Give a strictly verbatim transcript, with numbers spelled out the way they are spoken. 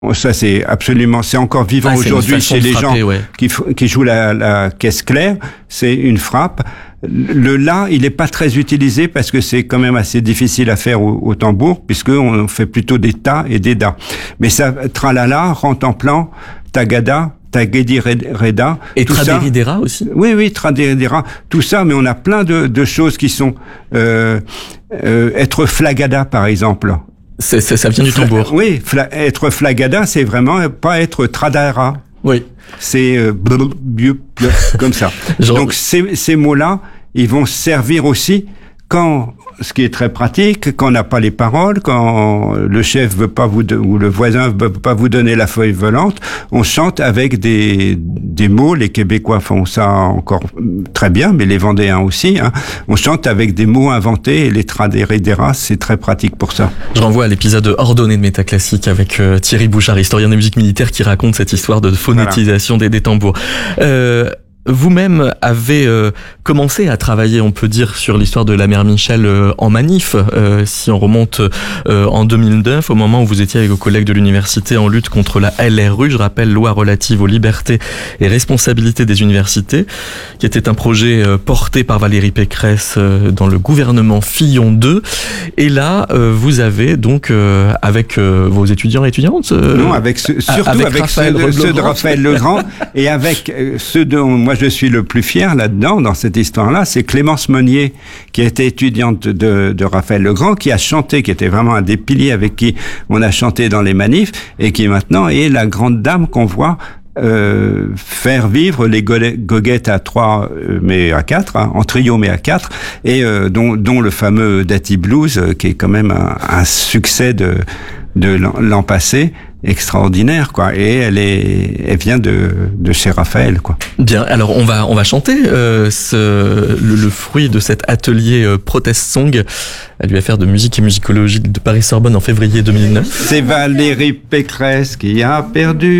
Ça, c'est absolument, c'est encore vivant ah, aujourd'hui chez les frapper, gens ouais. qui, qui jouent la, la caisse claire. C'est une frappe. Le la, il est pas très utilisé parce que c'est quand même assez difficile à faire au, au tambour, puisque on fait plutôt des ta et des da. Mais ça, tralala, rentre en plan, tagada, Tagedi Reda. Et Traderidera aussi? Oui, oui, Traderidera. Tout ça, mais on a plein de, de choses qui sont, euh, euh, être flagada, par exemple. C'est, c'est, ça vient du Fla- tambour. Oui, fla- être flagada, c'est vraiment pas être tradara. Oui. C'est euh, blub, blub, blub, comme ça. Genre... Donc ces, ces mots-là, ils vont servir aussi quand, ce qui est très pratique, quand on n'a pas les paroles, quand le chef veut pas vous, de, ou le voisin veut pas vous donner la feuille volante, on chante avec des, des mots. Les Québécois font ça encore très bien, mais les Vendéens aussi, hein. On chante avec des mots inventés, et les traderidera, c'est très pratique pour ça. Je renvoie à l'épisode ordonné de Métaclassique avec euh, Thierry Bouchard, historien de musique militaire, qui raconte cette histoire de phonétisation voilà. des, des tambours. Euh, Vous-même avez euh, commencé à travailler, on peut dire, sur l'histoire de la mère Michel euh, en manif, euh, si on remonte euh, en deux mille neuf, au moment où vous étiez avec vos collègues de l'université en lutte contre la L R U, je rappelle, loi relative aux libertés et responsabilités des universités, qui était un projet euh, porté par Valérie Pécresse euh, dans le gouvernement Fillon deux. Et là, euh, vous avez donc, euh, avec euh, vos étudiants et étudiantes... Euh, non, avec ce, surtout avec, avec ceux, de, ceux de Raphaël Legrand, et avec euh, ceux de... Moi, je suis le plus fier là-dedans, dans cette histoire-là, c'est Clémence Monnier, qui était étudiante de, de Raphaël Legrand, qui a chanté, qui était vraiment un des piliers avec qui on a chanté dans les manifs, et qui maintenant est la grande dame qu'on voit euh, faire vivre les goguettes à trois, mais à quatre, hein, en trio mais à quatre, et euh, dont, dont le fameux Dati Blues, euh, qui est quand même un, un succès de, de l'an, l'an passé, extraordinaire, quoi. Et elle est, elle vient de, de chez Raphaël, quoi. Bien. Alors, on va, on va chanter, euh, ce, le, le fruit de cet atelier euh, Protest Song à l'U F R de musique et musicologie de Paris-Sorbonne en février deux mille neuf. C'est Valérie Pécresse qui a perdu